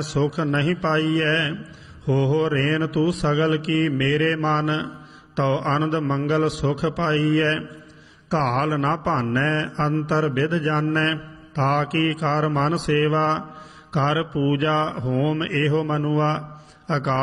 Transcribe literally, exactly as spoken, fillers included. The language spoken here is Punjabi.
ਸੁਖ ਨਹੀਂ ਪਾਈਐ। ਹੋ ਹੋ ਰੇਨ ਤੂੰ ਸਗਲ ਕੀ ਮੇਰੇ ਮਨ, ਤਉ ਆਨੰਦ ਮੰਗਲ ਸੁਖ ਪਾਈਐ। ਘਾਲ ਨਾ ਭਾਨੈ ਅੰਤਰ ਬਿਦ ਜਾਣੈ, ਤਾ ਕੀ ਕਰ ਮਨ ਸੇਵਾ। ਕਰ ਪੂਜਾ ਹੋਮ ਇਹੋ ਮਨੁਆ, ਅਕਾਲ